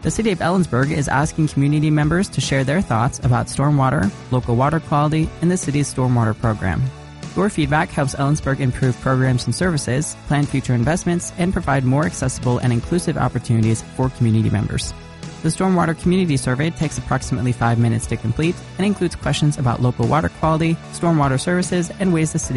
The City of Ellensburg is asking community members to share their thoughts about stormwater, local water quality, and the city's stormwater program. Your feedback helps Ellensburg improve programs and services, plan future investments, and provide more accessible and inclusive opportunities for community members. The Stormwater Community Survey takes approximately 5 minutes to complete and includes questions about local water quality, stormwater services, and ways the city